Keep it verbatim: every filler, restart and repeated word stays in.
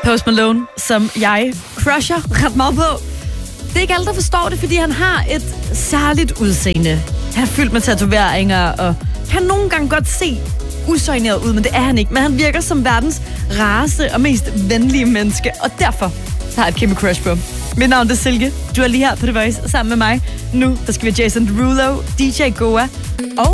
Post Malone, som jeg crusher ret meget på. Det er ikke alle, der forstår det, fordi han har et særligt udseende. Han er fyldt med tatoveringer, og kan nogle gange godt se usøgneret ud, men det er han ikke. Men han virker som verdens rareste og mest venlige menneske, og derfor har jeg et kæmpe crush på. Mit navn er Silke. Du er lige her på The Voice sammen med mig. Nu der skal vi Jason Derulo, D J Goa og